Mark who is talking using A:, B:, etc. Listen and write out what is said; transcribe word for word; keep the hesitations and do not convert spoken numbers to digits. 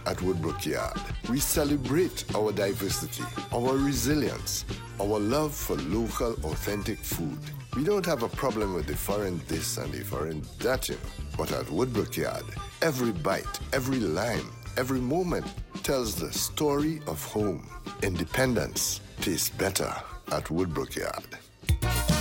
A: at Woodbrook Yard. We celebrate our diversity, our resilience, our love for local, authentic food. We don't have a problem with the foreign this and the foreign that, you know. But at Woodbrook Yard, every bite, every lime, every moment tells the story of home. Independence tastes better at Woodbrook Yard.